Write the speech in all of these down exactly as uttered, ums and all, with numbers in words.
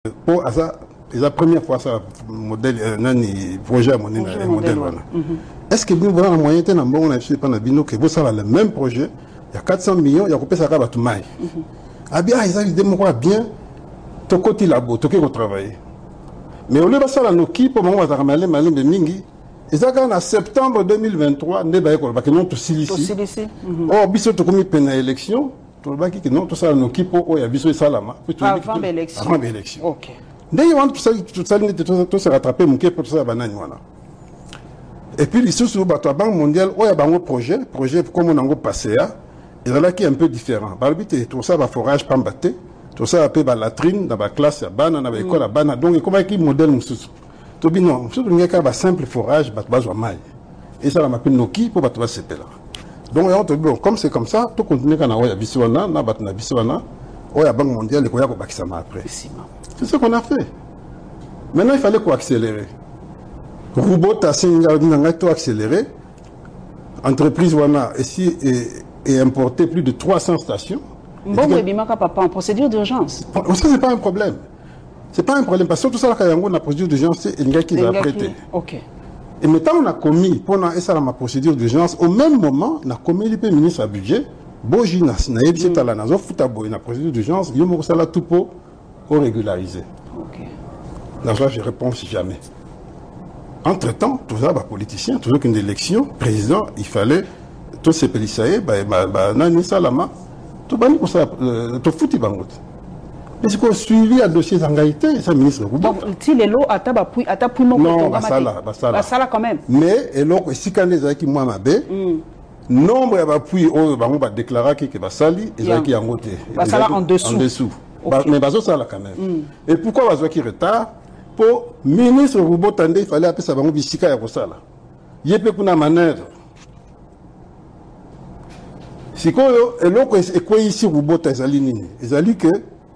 Pour ça, c'est la première fois ça modèle nani projet mon modèle voilà. Est-ce que nous voilà moyen de bon on a fait pendant bino que vous savez le même projet, il y a quatre cents millions, il y a coupé ça à tout mai. Ah bien ils avaient démocrate bien to côté labo, to que travailler. Mais au lieu de ça la noki pour moi ça ramener malin de mingi. Et ça quand en septembre deux mille vingt-trois ne ba ko ba que non to silici. Oh biso to comme peine élection. Tout le qui non tout ça nos qui pour y a besoin salama avant l'élection avant l'élection OK d'ailleurs tout ça tout ça tout se rattraper mon pour ça banane voilà et puis les sous bateau banque mondiale oh y a un projet projet comme on a passé à et là qui est un peu différent balbité tout ça va forage pambaté tout ça appelé ba latrine dans la classe à bana dans l'école à bana donc comment qui modèle mususu to bi non surtout il y a ba simple forage ba besoin maille et ça la m'appelle noki pour bateau c'est là. Donc, bon, comme c'est comme ça, tout continue quand on a Bissouana, on a Batna Bissouana, on a Banque mondiale, on a Bakisama après. C'est ce qu'on a fait. Maintenant, il fallait quoi accélérer. Robot a tout accéléré. Entreprise Wana ici est importé plus de trois cents stations. Bon, mais Bimaka Papa en procédure d'urgence. Ça, c'est pas un problème. C'est pas un problème parce que tout ça, quand on a une procédure d'urgence, c'est un gars qui l'a prêté. Ok. Et maintenant, on a commis, pendant ma procédure d'urgence, au même moment, on a commis le ministre à budget, Boji Nasna, et puis la Nazo Foutabo, une procédure d'urgence, il y a tout pour régulariser. Ok. Dans ça, je réponds si jamais. Entre-temps, tout ça, bah, politicien, toujours qu'une élection, président, il fallait, tous ces pélissaïs, bah, bah, Nani Salama, tout bani pour ça, tout fouti bangot. Mais c'est qu'on suivi un dossier d'engagité, c'est le ministre Rouba. Donc, si les lots attendent, appuient, appuient, non, bah ça là, bah ça là. Bah ça là quand même. Mais, et donc, si quand les qui moi m'abé, nombre d'appui, on va déclarer que va sali, et ça qui a monté. Bah ça là en dessous. En dessous. Mais bah ça là quand même. Et pourquoi va qui retard? Pour ministre Rouba tendé, il fallait appeler ça va bisika ya ça là. Il y a peu qu'on a manœuvre. Si quoi, et donc, et quoi ici Rouba tazalini, ils a dit que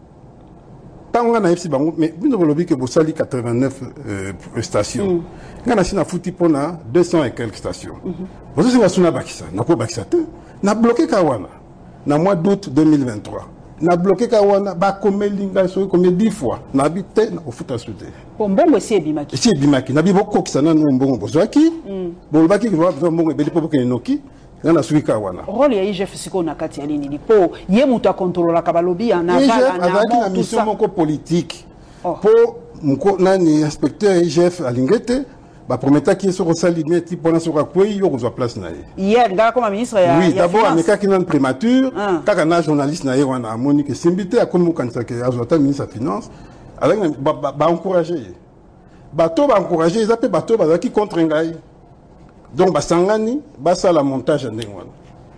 mais nous avons que vous salez quatre-vingt-neuf euh, stations. Nous avons deux cents et quelques stations. Vous avez vu Bakissa, nous avons bloqué Kawana. Dans le mois d'août deux mille vingt-trois. Nous avons bloqué Kawana, combien dix fois. Nous avons habité au foot à sauter. Bon, bon, c'est Bimaki. C'est Bimaki. Nous avons beaucoup de gens qui ont bon besoin. Bon, Baki, nous avons bon besoin. Rôle ya I G F siko na kati ya nini po ye muta contrôle la kabalobi en aval en amont tout ça moko politique pour mko nani inspecteur I G F alingete ba prometa qui sur salimé type pour sur quoi yo ko place na hier ngala comme ministre ya oui d'abord ameka qui nan prémature kaka na journaliste na yo wana Monique Simbité a comme kanisa que azota ministre des finances avec ba encourager ba to ba encourager ils appellent ba to ba qui contre ngai. Donc, Basangani, Bassa la montage en Dengwan.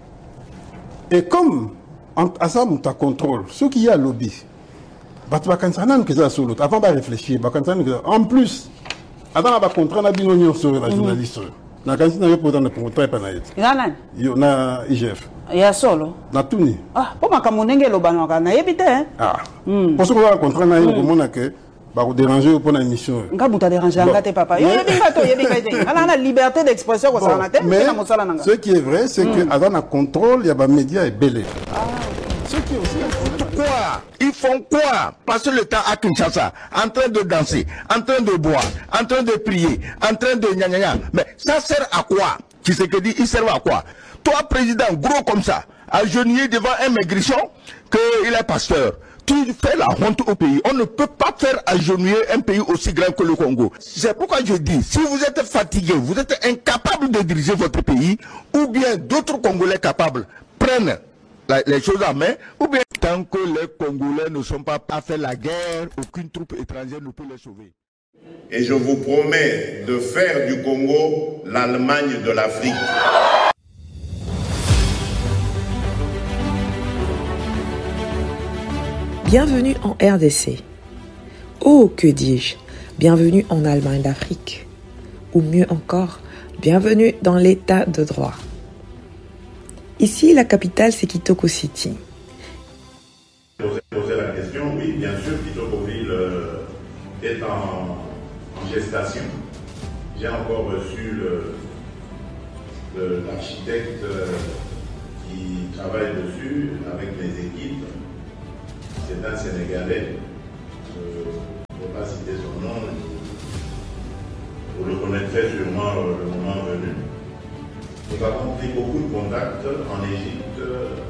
Et comme, à ça, on contrôle, ce qui y a lobby, Batouakansanan qui est sur l'autre, avant de réfléchir, en plus, avant de contrat, on a bien union sur la journaliste. On a quand même pour dans le contrat panaït. Il y en a I G F. Il y a solo. Na tuni. Ah, pour ma camonenge lo banaka na yebite. Ah. Pour ce qu'on a contrat na yo comme on a que bah déranger pour la mission. Nga buta déranger ngate papa. Yo yebinga to yebinga te. Ala na liberté d'expression ko ça na te. Mais ce qui est vrai c'est que avant un contrôle, il y a des médias et belé. Ah. Ce qui est aussi quoi? Ils font quoi? Passer le temps à Kinshasa, en train de danser, en train de boire, en train de prier, en train de gna gna gna. Mais ça sert à quoi? Qui c'est que dit, il sert à quoi? Toi, président, gros comme ça, agenouillé devant un maigrichon, qu'il est pasteur. Tu fais la honte au pays. On ne peut pas faire agenouiller un pays aussi grand que le Congo. C'est pourquoi je dis, si vous êtes fatigué, vous êtes incapable de diriger votre pays, ou bien d'autres Congolais capables prennent la, les choses en main, ou bien tant que les Congolais ne sont pas à faire la guerre, aucune troupe étrangère ne peut les sauver. Et je vous promets de faire du Congo l'Allemagne de l'Afrique. Bienvenue en R D C. Oh, que dis-je, bienvenue en Allemagne d'Afrique. Ou mieux encore, bienvenue dans l'état de droit. Ici, la capitale, c'est Kitoko City. Poser la question, oui, bien sûr, Kitokoville euh, est en, en gestation. J'ai encore reçu l'architecte euh, qui travaille dessus avec mes équipes. C'est un Sénégalais. Euh, Nous avons pris beaucoup de contacts en Égypte,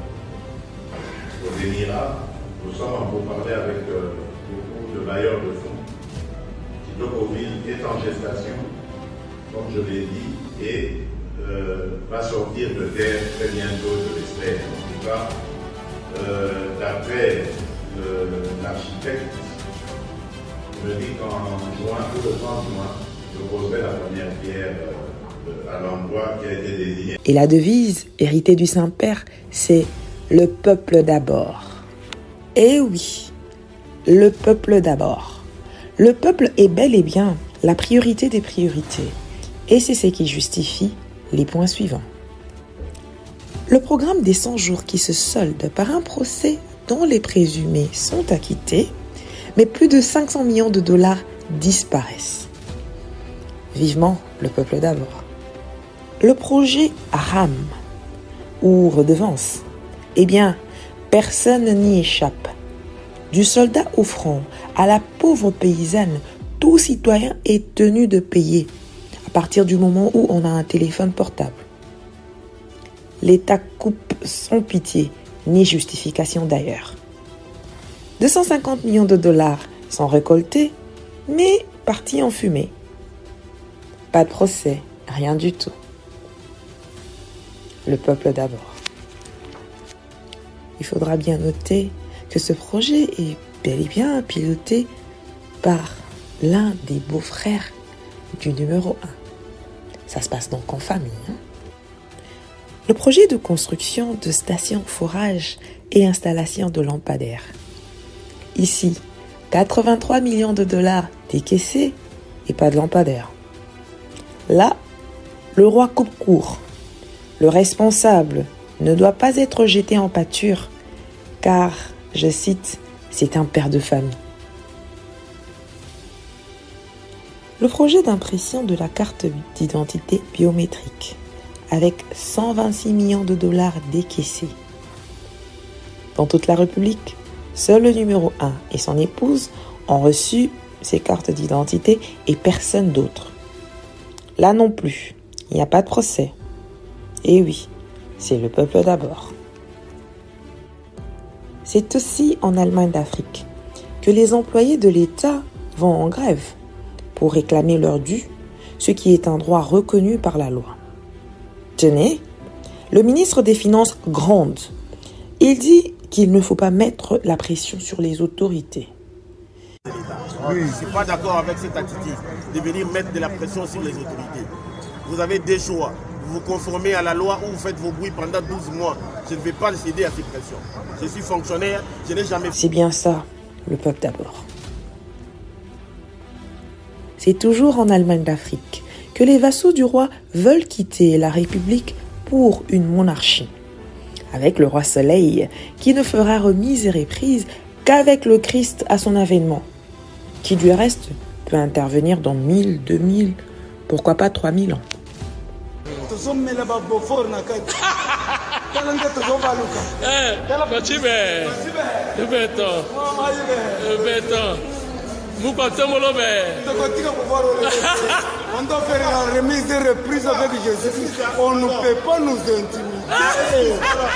aux Émirats. Nous sommes en pourparlers avec euh, beaucoup de bailleurs de fonds. Tito Covid est en gestation, comme je l'ai dit, et euh, va sortir de terre très bientôt, je l'espère. En tout cas, euh, d'après l'architecte, il me dit qu'en juin, ou le trente juin, je poserai la première pierre euh, à l'endroit qui a été désigné. Et la devise, héritée du Saint-Père, c'est « Le peuple d'abord ». Eh oui, le peuple d'abord. Le peuple est bel et bien la priorité des priorités. Et c'est ce qui justifie les points suivants. Le programme des cent jours qui se solde par un procès dont les présumés sont acquittés, mais plus de cinq cents millions de dollars disparaissent. Vivement le peuple d'abord. Le projet RAM, ou redevance, eh bien, personne n'y échappe. Du soldat au front à la pauvre paysanne, tout citoyen est tenu de payer à partir du moment où on a un téléphone portable. L'État coupe sans pitié, ni justification d'ailleurs. deux cent cinquante millions de dollars sont récoltés, mais partis en fumée. Pas de procès, rien du tout. Le peuple d'abord. Il faudra bien noter que ce projet est bel et bien piloté par l'un des beaux-frères du numéro un. Ça se passe donc en famille. Hein? Le projet de construction de stations forage et installation de lampadaires. Ici, quatre-vingt-trois millions de dollars décaissés et pas de lampadaires. Là, le roi coupe court. Le responsable ne doit pas être jeté en pâture, car, je cite, c'est un père de famille. Le projet d'impression de la carte d'identité biométrique, avec cent vingt-six millions de dollars décaissés. Dans toute la République, seul le numéro un et son épouse ont reçu ces cartes d'identité et personne d'autre. Là non plus, il n'y a pas de procès. Et oui, c'est le peuple d'abord. C'est aussi en Allemagne d'Afrique que les employés de l'État vont en grève pour réclamer leur dû, ce qui est un droit reconnu par la loi. Tenez, le ministre des Finances gronde. Il dit qu'il ne faut pas mettre la pression sur les autorités. Oui, je ne suis pas d'accord avec cette attitude de venir mettre de la pression sur les autorités. Vous avez des choix. Vous vous conformez à la loi ou vous faites vos bruits pendant douze mois. Je ne vais pas céder à ces pressions. Je suis fonctionnaire, je n'ai jamais... C'est bien ça, le peuple d'abord. C'est toujours en Allemagne d'Afrique que les vassaux du roi veulent quitter la République pour une monarchie. Avec le roi Soleil, qui ne fera remise et reprise qu'avec le Christ à son avènement, qui du reste peut intervenir dans mille, deux mille, pourquoi pas trois mille ans. On doit faire la remise et reprise avec Jésus. On ne peut pas nous intimider.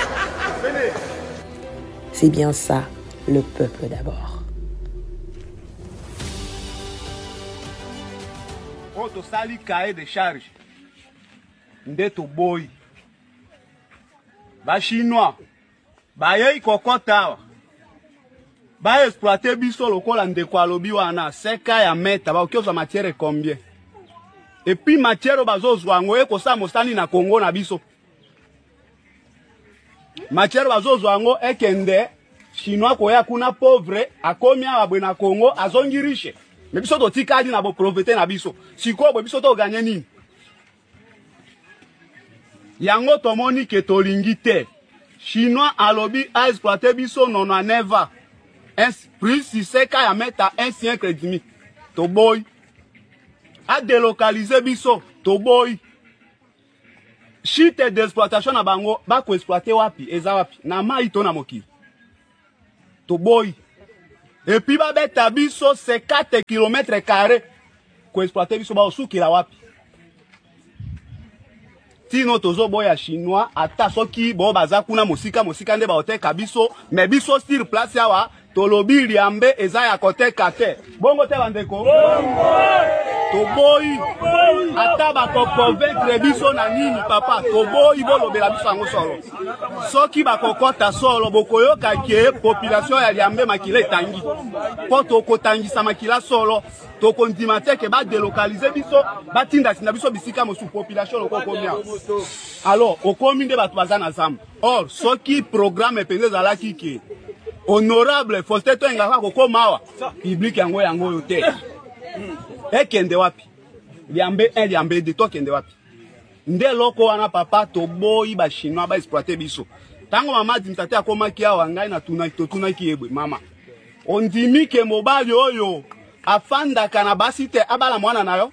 C'est bien ça, le peuple d'abord. On te sali cahier de charge. Ndeto boy. Ba chinois. Ba yei kokota. Ba exploiter biso lokola ndeko alobi wana seka ya meta ba okioza matière combien. Et puis matière bazozwa ngo eko sa mosani na Congo na biso. Matière bazozwa ngo ekende chinois koya kuna pauvre akomi abwe na Congo azongi riche. Mais biso to tikadi na bo profiter na biso. Siko bo biso to gagner nini? Yango tomoni ke tolingi te. Chinois alobi a exploiter biso nono neva. Un plus si c'est qu'à mettre un siècle et demi. To boy. A délocaliser biso. To boy. Chite d'exploitation na bango. Ba ko exploiter wapi. Eza wapi. Na ma ito na moki. To boy. Et puis ba beta biso cinquante kilomètres carrés. Ko exploiter biso ba osuki la wapi. tino tozo boya chinois ata soki bo baza kuna mosika mosika nde ba oteka biso mais biso sur place yawa tolobi liambe eza ya koteka te bongo te bandeko toboyi ata ba convaincre biso na nini papa toboyi bolobela biso yango solo soki ba kokota solo bokoyoka ke population ya liambe makila etangi po tokotangisa makila solo tokondima te ke ba délocaliser biso batinda sina biso bisika mosu population lokokomia alors okomi nde bato baza na zamba or soki programme penze ezalaki ke honorable Faustin Toengaka kokoma public yango yango yo te ekende wapi liambe un liambe de to kende wapi nde loko wana papa toboyi ba chinois ba exploiter biso tango mama dimtate akomaki awa ngai na tuna to tuna kiebwe mama ondimi ke mobali oyo afandaka na basi te abala mwana nayo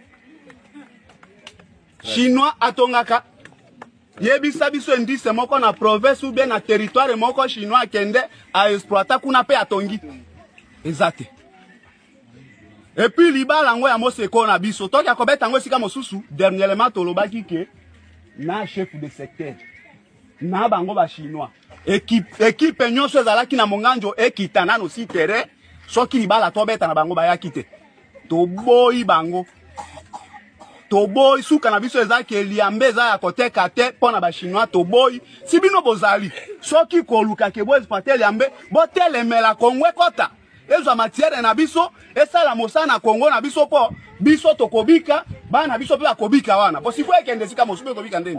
chinois atongaka yebisa biso indice moko na province ou bien na territoire moko chinois kende a exploiter kuna pe atongi ezate et puis libala ngo ya moseko na biso toki akobeta ngo sika mosusu dernièrement tolobaki ke na chef de secteur na bango ba chinois équipe équipe nyonso ezalaki na monganjo ekitana no si terrain soki libala tobeta na bango bayaki te toboyi bango toboyi suka na biso ezaki eliambe eza ya koteka te pona ba chinois toboyi si bino bozali soki koluka ke bo exploiter liambe bo telemela kongwe kota ezo matière na biso esala mosana Kongo na biso po biso tokobika bana biso pe akobika wana po sifo ekende sika mosupe kobika ndeni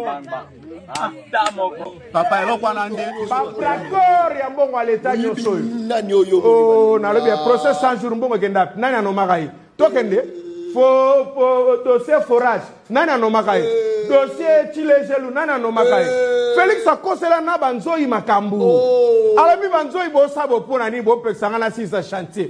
papa eloko na nde d'accord ya mbongo aleta nyoso oh na lobi process cent jours mbongo kenda nani anomakai tokende fo fo dossier forage nani anomakai dossier chilejelu nani anomakai Félix akosela na banzoi makambu alabi banzoi bo sabo pona ni bo pesanga na sisa chantier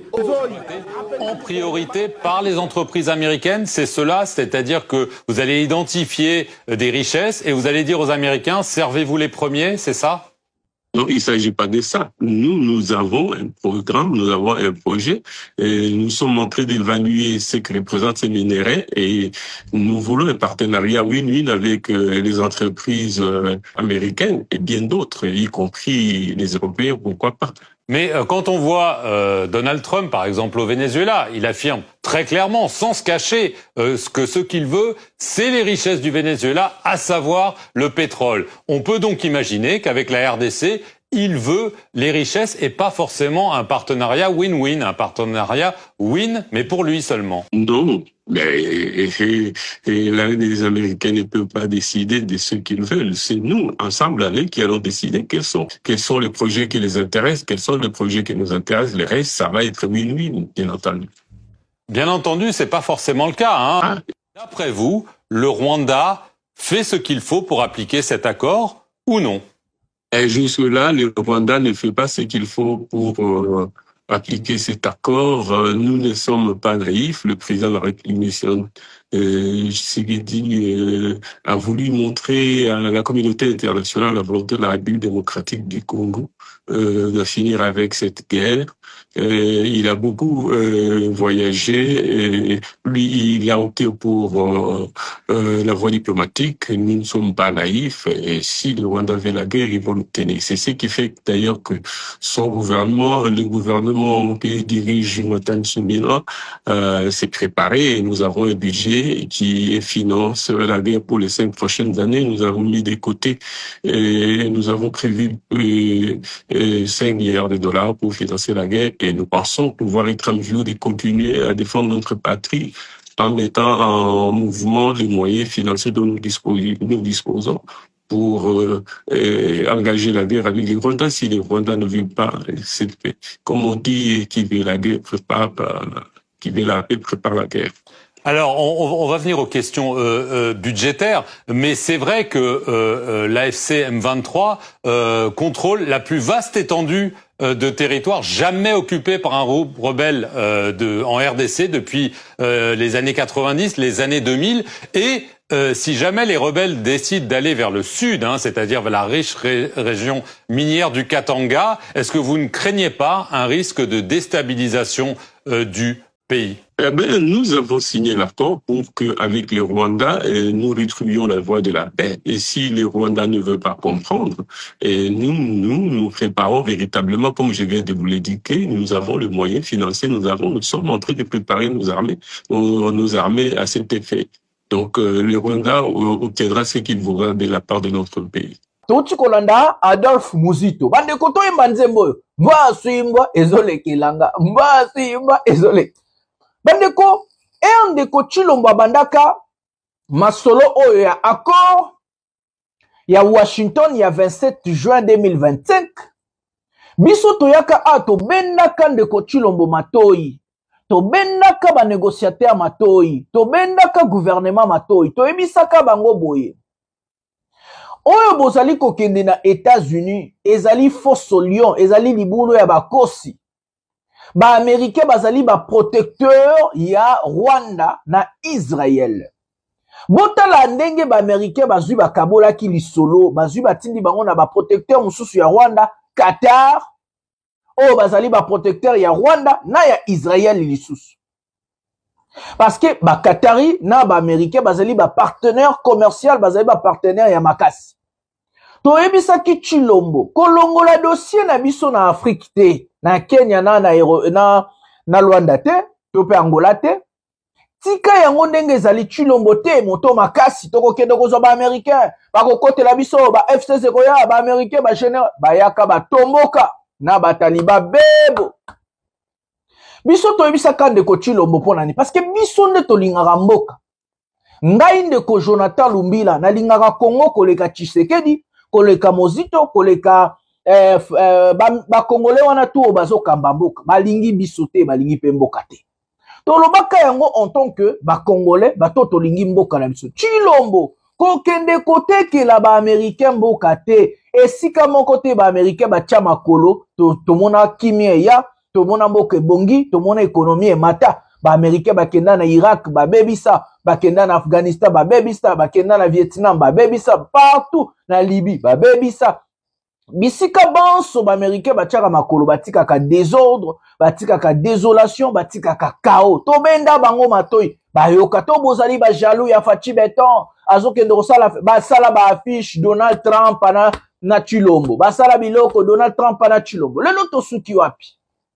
en priorité par les entreprises américaines, c'est cela, c'est-à-dire que vous allez identifier des richesses et vous allez dire aux Américains servez-vous les premiers, c'est ça? Non, il ne s'agit pas de ça. Nous, nous avons un programme, nous avons un projet. Et nous sommes en train d'évaluer ce que représentent ces minerais et nous voulons un partenariat win-win avec les entreprises américaines et bien d'autres, y compris les Européens, pourquoi pas. Mais euh, quand on voit euh, Donald Trump, par exemple, au Venezuela, il affirme très clairement, sans se cacher, euh, ce que ce qu'il veut, c'est les richesses du Venezuela, à savoir le pétrole. On peut donc imaginer qu'avec la R D C, il veut les richesses et pas forcément un partenariat win-win, un partenariat win, mais pour lui seulement. Non. Mais et, et, et les Américains ne peuvent pas décider de ce qu'ils veulent. C'est nous, ensemble, allés, qui allons décider quels sont, quels sont les projets qui les intéressent, quels sont les projets qui nous intéressent. Le reste, ça va être win-win, bien entendu. Bien entendu, c'est pas forcément le cas, hein. Ah. D'après vous, le Rwanda fait ce qu'il faut pour appliquer cet accord ou non? Et jusque-là, le Rwanda ne fait pas ce qu'il faut pour euh, appliquer cet accord. Nous ne sommes pas naïfs. Le président de la République, euh, Tshisekedi, euh, a voulu montrer à la communauté internationale la volonté de la République démocratique du Congo euh, de finir avec cette guerre. Euh, il a beaucoup euh, voyagé. Et lui, il a opté pour euh, euh, la voie diplomatique. Nous ne sommes pas naïfs. Et si le Rwanda veut la guerre, ils vont l'obtenir. C'est ce qui fait d'ailleurs que son gouvernement, le gouvernement que dirige Jonathan Tsumila, euh, s'est préparé. Et nous avons un budget qui finance la guerre pour les cinq prochaines années. Nous avons mis de côté et nous avons prévu euh, euh, cinq milliards de dollars pour financer la guerre. Et nous pensons pouvoir être en mesure de continuer à défendre notre patrie en mettant en mouvement les moyens financiers dont nous disposons, nous disposons pour euh, euh, engager la guerre avec les Rwandais. Si les Rwandais ne veulent pas cette paix, comme on dit, qui veut la guerre prépare, qui veut la paix prépare la guerre. Alors, on, on va venir aux questions euh, euh, budgétaires, mais c'est vrai que euh, euh, l'A F C M vingt-trois euh, contrôle la plus vaste étendue euh, de territoire jamais occupée par un rebelle euh, de, en R D C depuis euh, les années quatre-vingt-dix, les années deux mille, et euh, si jamais les rebelles décident d'aller vers le sud, hein, c'est-à-dire vers la riche ré région minière du Katanga, est-ce que vous ne craignez pas un risque de déstabilisation euh, du pays? Eh bien, nous avons signé l'accord pour qu'avec le Rwanda, eh, nous retrouvions la voie de la paix. Et si le Rwanda ne veut pas comprendre, eh, nous, nous nous préparons véritablement, comme je viens de vous l'indiquer, nous avons le moyen financier, nous avons, nous sommes en train de préparer nos armées, nos, nos armées à cet effet. Donc, euh, le Rwanda obtiendra ce qu'il voudra de la part de notre pays. Touti kolanda Adolphe Muzito. Bande koto imba nzembo. Mba suimba ezole kilanga. Mba suimba ezole. Bande ko e ndeko Chilombo bandaka masolo oyo ya accord ya Washington ya vingt-sept juin deux mille vingt-cinq. Biso toyaka a to bendaka ndeko Chilombo matoi. To bendaka ba négociateur matoi. To bendaka gouvernement matoi. To ebisaka bango boye. Oyo bozali kokende na États-Unis, ezali fosso lion, ezali libulu ya bakosi. Ba Américain bazali ba protecteur ya Rwanda na Israël. Botala ndenge ba Américain bazui ba kabola ki lisolo, bazui batindi bango na ba protecteur mususu ya Rwanda, Qatar. Oyo bazali ba protecteur ya Rwanda na ya Israël lisusu. Parce que ba Qatari na ba Américain bazali ba partenaire commercial, bazali ba partenaire ya makasi. To ebisaki Chilombo kolongola dossier na biso na Afrique te, na Kenya na na na, na Rwanda te, to pe Angola te. Tika yango ndenge ezali Chilombo te moto makasi toko kende kozwa ba Américain ba kokotela biso ba F C C koya ba Américain ba général ba yaka ba tomboka na ba taliba bebo. Biso to ebisaka ndeko Chilombo pona ni parce que biso nde to lingaka mboka. Ngai ndeko Jonathan Lumbila na lingaka Congo koleka Tshisekedi, koleka Mozito, koleka eh, eh, ba, ba Congolais wana tu bazo kamba mboka, balingi biso te, balingi pe mboka te. To lobaka yango en tant que ba Congolais, ba to to lingi mboka na biso. Chilombo ko kende kote ke la ba Américain mboka te, esika moko te ba Américain ba tia makolo, to to mona kimie ya, to mona mboka bongi, to mona économie mata. Ba Américain ba kenda na Irak, ba bebisa, ba kenda na Afghanistan, ba bebisa, ba kenda na Vietnam, ba bebisa, partout na Libye, ba bebisa. Bisika banso ba Américain ba tiaka makolo, ba tika ka désordre, ba tika ka désolation, ba tika ka chaos. To benda bango matoi, ba yoka to bozali ba jaloux ya Fachi Beton, azo kende kosala ba sala ba affiche Donald Trump na na Chilombo. Ba sala biloko Donald Trump na Chilombo. Lelo to suki wapi?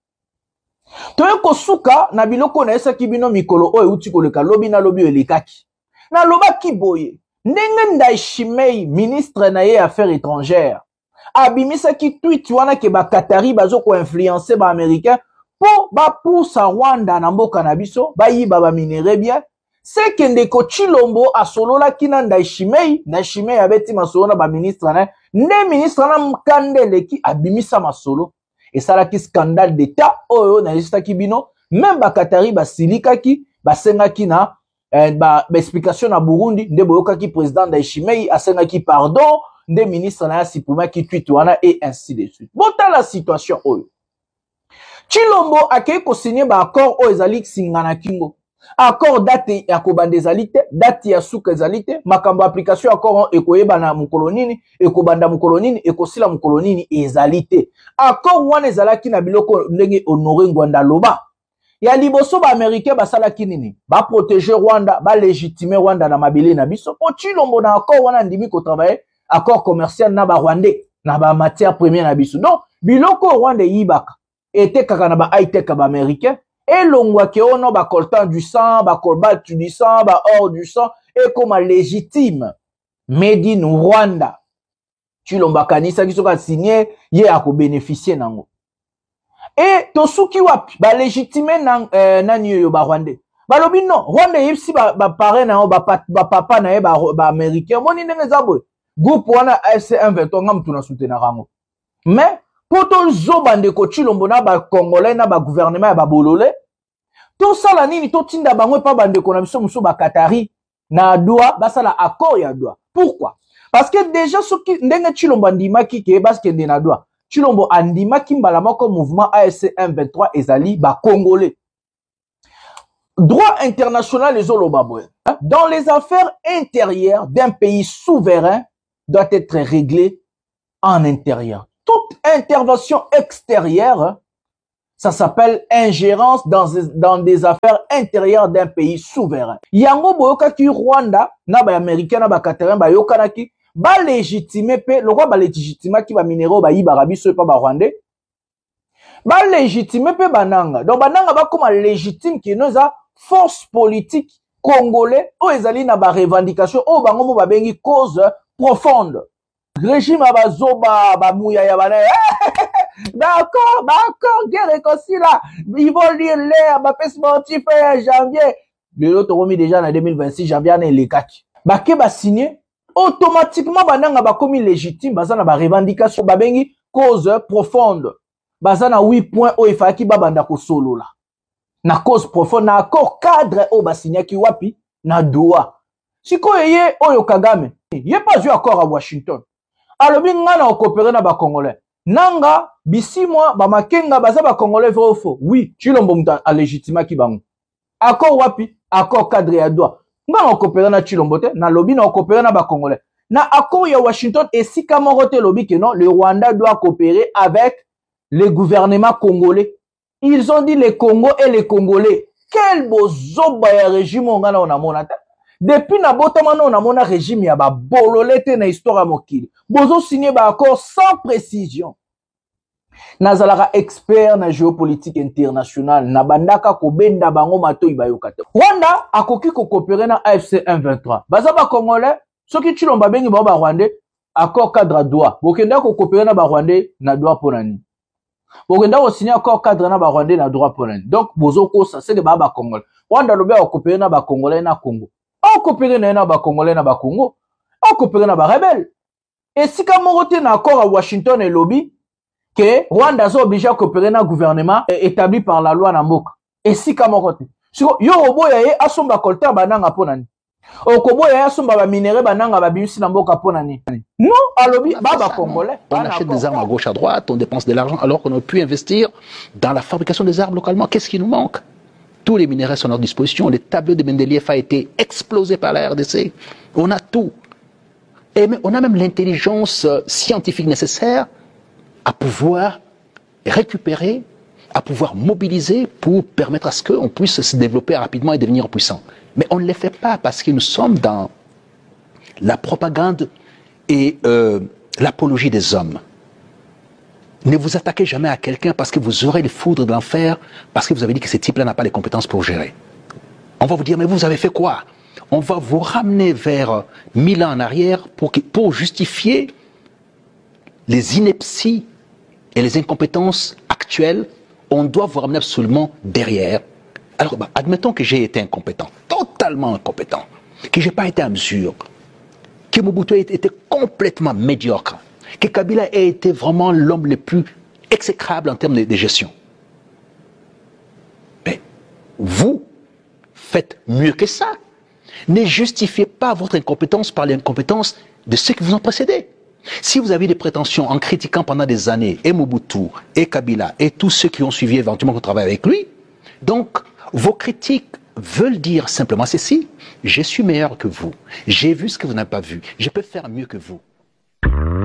Toye kosuka na biloko na esa kibino mikolo oyo uti koleka lobi na lobi elekaki. Na loba kiboye, ndenge Ndayishimiye ministre na ye affaires étrangères. Abimisa ki tweet wana ke ba Qatari bazo ko influencer ba américain po ba poussa Rwanda na mboka na biso, ba yiba ba minere bien. C'est que ndeko Chilombo asolola kina Ndayishimiye, Ndayishimiye abeti masolo na ba ministre na, ne ministre na mkandele ki abimisa masolo. Et ça là qui scandale d'état oyo na lista kibino même ba Qatari ba silika ki ba senga ki na eh, ba, ba explication na Burundi nde boyoka ki président Ndayishimiye asenga ki pardon nde ministre na sipuma ki tweet wana et ainsi de suite. Bota la situation oyo Chilombo akei ko signer ba accord oyo ezali singana kingo accord date ya kobanda ezali te, date ya suka ezali te, makambo application accord ekoyeba na mukolo nini, ekobanda mukolo nini, ekosila mukolo nini ezali te. Accord wana ezalaki na biloko ndenge Honoré Ngwanda loba. Ya liboso ba Américain basalaki nini? Ba protéger Rwanda, ba légitimer Rwanda na mabele na biso. Po Chilombo na accord wana ndimi ko travailler accord commercial na ba Rwandais, na ba matière première na biso. Donc biloko Rwanda yibaka ete kaka na ba high tech ba Américain. Et l'ongwa ke ono ba coltan du sang, ba cobalt du sang, ba or du sang, et comme légitime, made in Rwanda. Chilombo kanisa ki soka signé, ye ako bénéficier nango. Et to suki wapi, ba légitime nan, euh, nan yo ba Rwanda. Ba lobi non, Rwanda yipsi ba, ba pare na yo, ba, ba, ba papa na ye, ba, ba américain, moni nenge zabwe. Groupe wana F C M vingt-trois, ngam tuna soutenir rango. Mais, poto zo bandeko Chilombo na ba Congolais na ba gouvernement ya ba bolole to sala nini to tinda bangwe pa bandeko na biso muso ba Qatari na doa basala accord ya doa. Pourquoi? Parce que déjà soki ndenge Chilombo andimaki ke baskende na doa Chilombo andimaki mbala moko mouvement A F C M vingt-trois ezali ba Congolais. Droit international les olobabwe. Dans les affaires intérieures d'un pays souverain doit être réglé en intérieur. Toute intervention extérieure, ça s'appelle ingérence dans, dans des affaires intérieures d'un pays souverain. Yango boyoka ki Rwanda, na ba américain na ba Qatarien ba yokana ki ba légitimer pe lokwa ba légitimer ki ba minéraux ba yiba biso pa ba Rwandais. Ba légitimer pe bananga. Donc bananga ba comme légitime ki noza force politique congolais o ezali na ba revendication o bango mo ba bengi cause profonde. Régime abazoba ba mouya ya bana. D'accord, d'accord, guerre réconcilie là. Ils vont lire l'air, ma paix sportif janvier. Le lot remis déjà en deux mille vingt-six, janvier, on est les quatre. Bah, que bah signé, automatiquement, bah, n'a pas commis légitime, bah, ça n'a pas revendication, bah, bengi, cause profonde. Bah, ça n'a huit points, oh, il faut qu'il bah, banda ko solo là. Na cause profonde, na accord cadre, oh, bah, signé ki wapi, na doa. Si ko yé, oh, yo Kagame, yé pas eu accord à Washington. Alors, bien, nga na coopérer na ba Congolais. Nanga, bisi moi, ba makenga, baza ba Congolais vrai ou faux? Oui, Chilombo mta a légitima ki bango. Accord wapi? Accord cadre ya doa. Nga na coopérer na Chilombo te, na lobby na coopérer na ba Congolais. Na accord ya Washington, et si kamorote lobby que non, le Rwanda doit coopérer avec le gouvernement congolais. Ils ont dit les Congo et les Congolais. Quel beau zoba ya régime on a na monata. Depuis na botamano on a mona régime ya ba bololete na histoire mokili. Bozo signé ba accord sans précision. Nazalaka expert na géopolitique internationale na bandaka ko benda bango mato ibayokate. Rwanda akoki ko coopérer na A F C M vingt-trois. Baza ba Congolais, soki Chilomba bengi ba ba Rwandais, accord cadre droit. Bokenda ko coopérer na ba Rwandais na droit ponani. Bokenda ko signer accord cadre na ba Rwandais na droit ponani. Donc bozo ko ça c'est que ba ba Congolais. Rwanda lobe ko coopérer na ba Congolais na Congo. On coopérer na ba Congolais na ba Congo. On coopérer na ba rebelle. Et si kamorote na accord à Washington et lobby que Rwanda est obligé à coopérer na gouvernement établi par la loi na mboka. Et si kamorote. Si yo oboya ye asomba colter bananga ponani. Okoboya ye asomba ba minéraux bananga ba bimisi na mboka ponani. Non, à lobby ba ba Congolais. On achète des armes à gauche à droite, on dépense de l'argent alors qu'on aurait pu investir dans la fabrication des armes localement. Qu'est-ce qui nous manque? Tous les minéraux sont à notre disposition. Le tableau de Mendeleev a été explosé par la R D C. On a tout. Et on a même l'intelligence scientifique nécessaire à pouvoir récupérer, à pouvoir mobiliser pour permettre à ce qu'on puisse se développer rapidement et devenir puissant. Mais on ne le fait pas parce que nous sommes dans la propagande et euh, l'apologie des hommes. Ne vous attaquez jamais à quelqu'un parce que vous aurez les foudres de l'enfer, parce que vous avez dit que ce type-là n'a pas les compétences pour gérer. On va vous dire, mais vous avez fait quoi? On va vous ramener vers mille ans en arrière pour, pour justifier les inepties et les incompétences actuelles. On doit vous ramener absolument derrière. Alors, bah, admettons que j'ai été incompétent, totalement incompétent, que je n'ai pas été à mesure, que Mobutu ait été complètement médiocre, que Kabila ait été vraiment l'homme le plus exécrable en termes de, de gestion. Mais vous faites mieux que ça. Ne justifiez pas votre incompétence par l'incompétence de ceux qui vous ont précédé. Si vous avez des prétentions en critiquant pendant des années et Mobutu, et Kabila, et tous ceux qui ont suivi éventuellement qu'on travaille avec lui, donc vos critiques veulent dire simplement ceci: je suis meilleur que vous, j'ai vu ce que vous n'avez pas vu, je peux faire mieux que vous.